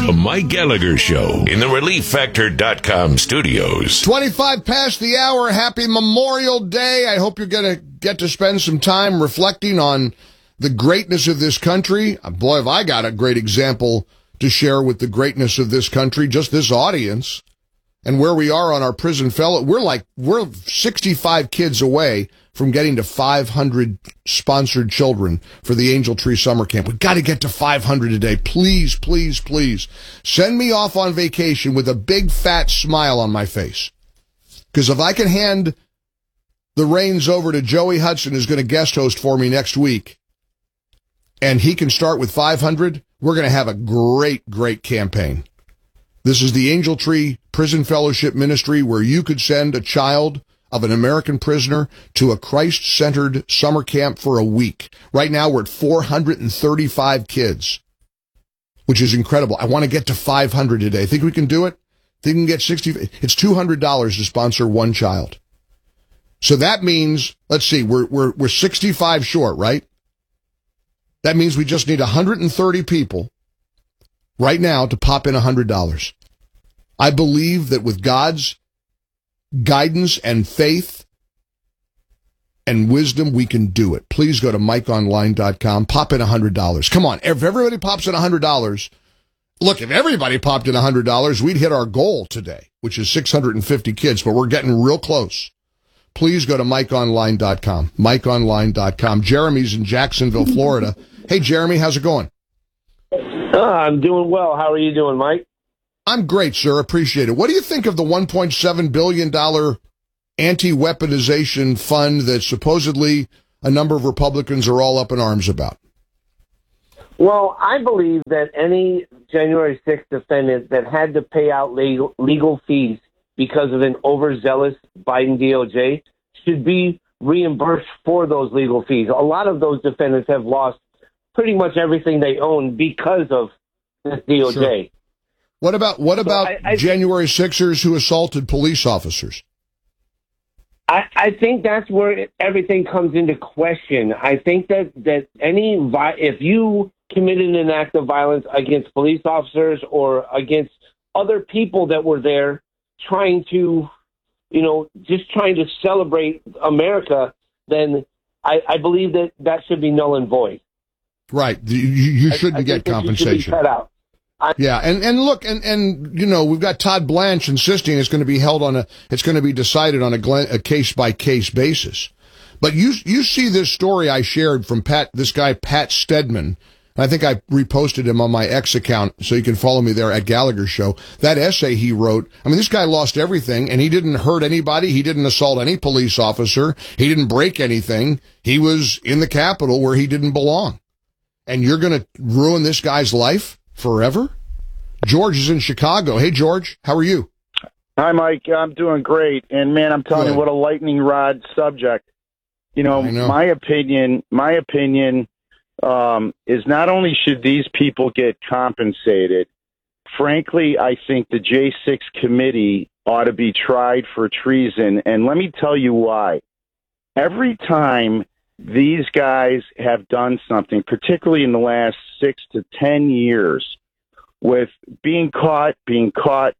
The Mike Gallagher Show in the ReliefFactor.com studios. 25 past the hour. Happy Memorial Day. I hope you're going to get to spend some time reflecting on the greatness of this country. Boy, have I got a great example to share with the greatness of this country, just this audience, and where we are on our prison fellow. We're 65 kids away from getting to 500 sponsored children for the Angel Tree Summer Camp. We've got to get to 500 today. Please, please, please. Send me off on vacation with a big fat smile on my face. Because if I can hand the reins over to Joey Hudson, who's going to guest host for me next week, and he can start with 500, we're going to have a great, great campaign. This is the Angel Tree Prison Fellowship Ministry, where you could send a child of an American prisoner to a Christ-centered summer camp for a week. Right now, we're at 435 kids, which is incredible. I want to get to 500 today. Think we can do it? Think we can get 60? It's $200 to sponsor one child. So that means, let's see, we're 65 short, right? That means we just need 130 people right now to pop in $100. I believe that with God's guidance and faith and wisdom, we can do it. Please go to MikeOnline.com, pop in $100. Come on, if everybody pops in $100, look, if everybody popped in $100, we'd hit our goal today, which is 650 kids, but we're getting real close. Please go to MikeOnline.com, MikeOnline.com. Jeremy's in Jacksonville, Florida. Hey, Jeremy, how's it going? I'm doing well. How are you doing, Mike? I'm great, sir. Appreciate it. What do you think of the $1.7 billion anti-weaponization fund that supposedly a number of Republicans are all up in arms about? Well, I believe that any January 6th defendant that had to pay out legal fees because of an overzealous Biden DOJ should be reimbursed for those legal fees. A lot of those defendants have lost pretty much everything they own because of this DOJ. Sure. What about January 6ers who assaulted police officers? I think that's where everything comes into question. I think that if you committed an act of violence against police officers or against other people that were there trying to celebrate America, then I believe that should be null and void. Right. You shouldn't get compensation. Should be cut out. Yeah, and look, and you know, we've got Todd Blanche insisting it's going to be decided on a case-by-case basis. But you see this story I shared from this guy, Pat Stedman. I think I reposted him on my X account, so you can follow me there at Gallagher Show. That essay he wrote, I mean, this guy lost everything, and he didn't hurt anybody. He didn't assault any police officer. He didn't break anything. He was in the Capitol where he didn't belong. And you're going to ruin this guy's life forever? George is in Chicago. Hey, George, how are you? Hi, Mike. I'm doing great. And, man, I'm telling you, what a lightning rod subject. You know, my opinion is not only should these people get compensated, frankly, I think the J6 committee ought to be tried for treason. And let me tell you why. Every time these guys have done something, particularly in the last 6 to 10 years, with being caught, the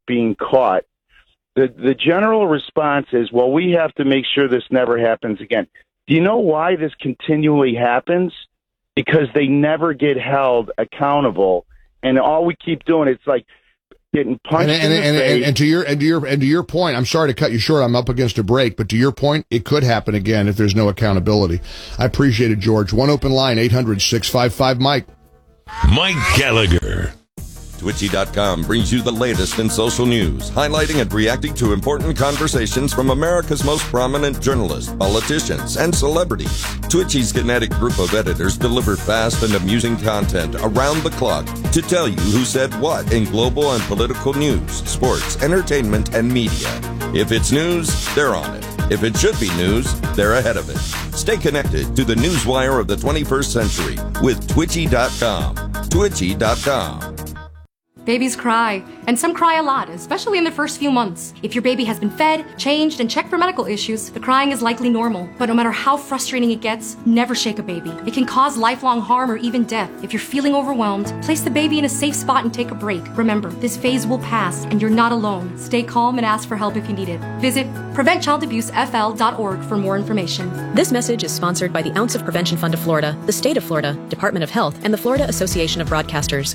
general response is, well, we have to make sure this never happens again. Do you know why this continually happens? Because they never get held accountable, and all we keep doing, it's like getting punched in the face. And to your point, I'm sorry to cut you short. I'm up against a break, but to your point, it could happen again if there's no accountability. I appreciate it, George. One open line, 800-655-MIKE. Mike Gallagher. Twitchy.com brings you the latest in social news, highlighting and reacting to important conversations from America's most prominent journalists, politicians, and celebrities. Twitchy's kinetic group of editors deliver fast and amusing content around the clock to tell you who said what in global and political news, sports, entertainment, and media. If it's news, they're on it. If it should be news, they're ahead of it. Stay connected to the newswire of the 21st century with Twitchy.com. Twitchy.com. Babies cry, and some cry a lot, especially in the first few months. If your baby has been fed, changed, and checked for medical issues, the crying is likely normal. But no matter how frustrating it gets, never shake a baby. It can cause lifelong harm or even death. If you're feeling overwhelmed, place the baby in a safe spot and take a break. Remember, this phase will pass, and you're not alone. Stay calm and ask for help if you need it. Visit PreventChildAbuseFL.org for more information. This message is sponsored by the Ounce of Prevention Fund of Florida, the State of Florida, Department of Health, and the Florida Association of Broadcasters.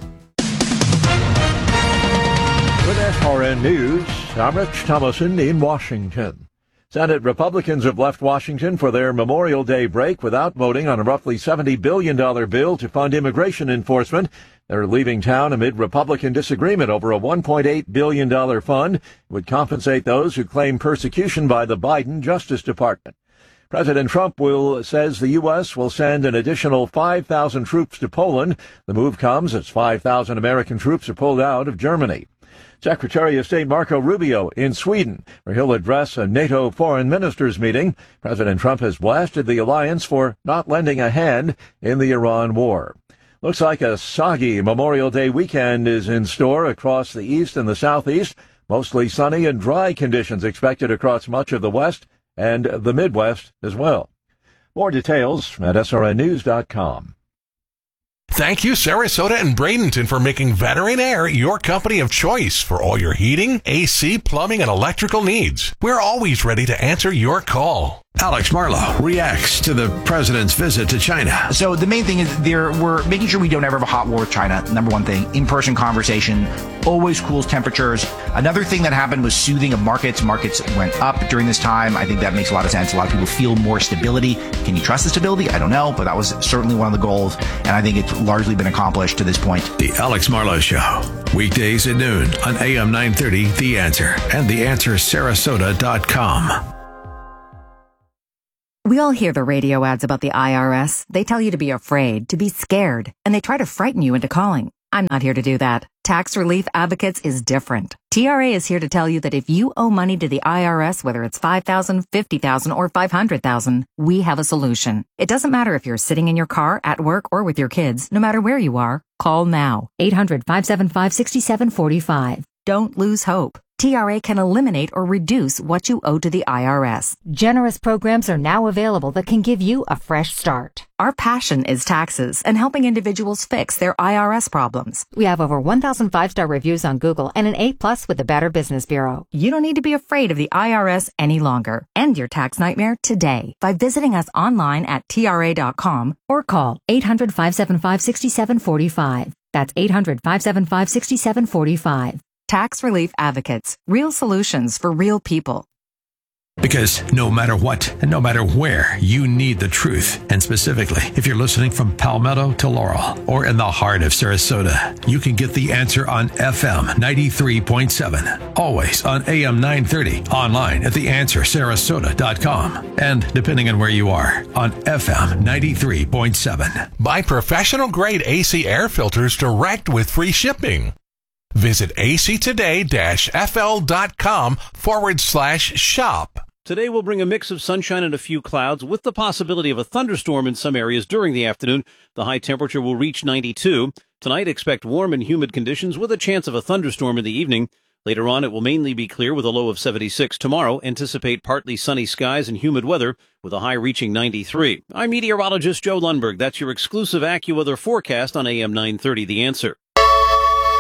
With SRN News, I'm Rich Thomason in Washington. Senate Republicans have left Washington for their Memorial Day break without voting on a roughly $70 billion bill to fund immigration enforcement. They're leaving town amid Republican disagreement over a $1.8 billion fund would compensate those who claim persecution by the Biden Justice Department. President Trump says the U.S. will send an additional 5,000 troops to Poland. The move comes as 5,000 American troops are pulled out of Germany. Secretary of State Marco Rubio in Sweden, where he'll address a NATO foreign ministers meeting. President Trump has blasted the alliance for not lending a hand in the Iran war. Looks like a soggy Memorial Day weekend is in store across the east and the southeast. Mostly sunny and dry conditions expected across much of the west and the Midwest as well. More details at srnnews.com. Thank you, Sarasota and Bradenton, for making Veteran Air your company of choice for all your heating, AC, plumbing, and electrical needs. We're always ready to answer your call. Alex Marlow reacts to the president's visit to China. So the main thing is we're making sure we don't ever have a hot war with China. Number one thing, in-person conversation, always cools temperatures. Another thing that happened was soothing of markets. Markets went up during this time. I think that makes a lot of sense. A lot of people feel more stability. Can you trust the stability? I don't know, but that was certainly one of the goals, and I think it's largely been accomplished to this point. The Alex Marlow Show, weekdays at noon on AM 930, The Answer, and TheAnswerSarasota.com. We all hear the radio ads about the IRS. They tell you to be afraid, to be scared, and they try to frighten you into calling. I'm not here to do that. Tax Relief Advocates is different. TRA is here to tell you that if you owe money to the IRS, whether it's $5,000, $50,000, or $500,000, we have a solution. It doesn't matter if you're sitting in your car, at work, or with your kids. No matter where you are, call now. 800-575-6745. Don't lose hope. TRA can eliminate or reduce what you owe to the IRS. Generous programs are now available that can give you a fresh start. Our passion is taxes and helping individuals fix their IRS problems. We have over 1,000 5-star reviews on Google and an A+ with the Better Business Bureau. You don't need to be afraid of the IRS any longer. End your tax nightmare today by visiting us online at TRA.com or call 800-575-6745. That's 800-575-6745. Tax Relief Advocates. Real solutions for real people. Because no matter what and no matter where, you need the truth. And specifically, if you're listening from Palmetto to Laurel or in the heart of Sarasota, you can get The Answer on FM 93.7. Always on AM 930. Online at TheAnswerSarasota.com. And depending on where you are, on FM 93.7. Buy professional grade AC air filters direct with free shipping. Visit actoday-fl.com/shop. Today we'll bring a mix of sunshine and a few clouds with the possibility of a thunderstorm in some areas during the afternoon. The high temperature will reach 92. Tonight expect warm and humid conditions with a chance of a thunderstorm in the evening. Later on it will mainly be clear with a low of 76. Tomorrow anticipate partly sunny skies and humid weather with a high reaching 93. I'm meteorologist Joe Lundberg. That's your exclusive AccuWeather forecast on AM 930 The Answer.